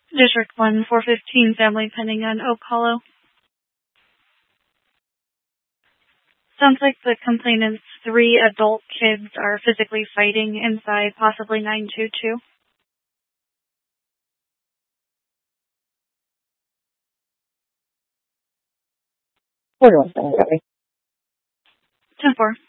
District 1, 415, family pending on Oak Hollow. Sounds like the complainant's 3 adult kids are physically fighting inside, possibly 922. What do you want to say, Gabby? 10-4.